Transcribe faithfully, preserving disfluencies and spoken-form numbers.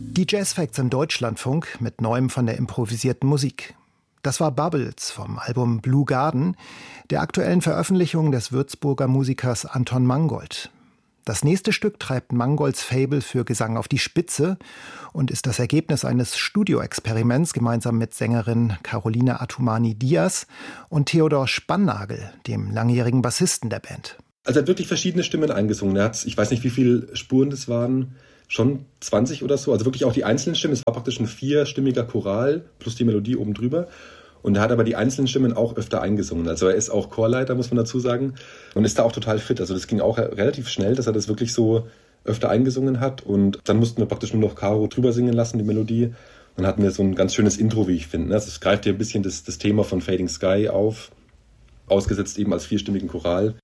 Die Jazz Facts im Deutschlandfunk mit Neuem von der improvisierten Musik. Das war Bubbles vom Album Blue Garden, der aktuellen Veröffentlichung des Würzburger Musikers Anton Mangold. Das nächste Stück treibt Mangolds Faible für Gesang auf die Spitze und ist das Ergebnis eines Studioexperiments gemeinsam mit Sängerin Caroline Atumani-Diaz und Theodor Spannagel, dem langjährigen Bassisten der Band. Also er hat wirklich verschiedene Stimmen eingesungen. Er hat, ich weiß nicht, wie viele Spuren das waren, schon zwanzig oder so. Also wirklich auch die einzelnen Stimmen. Es war praktisch ein vierstimmiger Choral plus die Melodie oben drüber. Und er hat aber die einzelnen Stimmen auch öfter eingesungen. Also er ist auch Chorleiter, muss man dazu sagen. Und ist da auch total fit. Also das ging auch relativ schnell, dass er das wirklich so öfter eingesungen hat. Und dann mussten wir praktisch nur noch Caro drüber singen lassen, die Melodie. Dann hatten wir so ein ganz schönes Intro, wie ich finde. Also es greift hier ein bisschen das, das Thema von Fading Sky auf. Ausgesetzt eben als vierstimmigen Choral.